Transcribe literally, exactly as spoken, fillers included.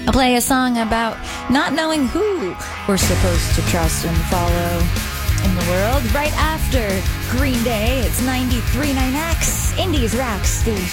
I'll play a song about not knowing who we're supposed to trust and follow in the world right after Green Day. It's ninety-three point nine X, Indies Rock Station.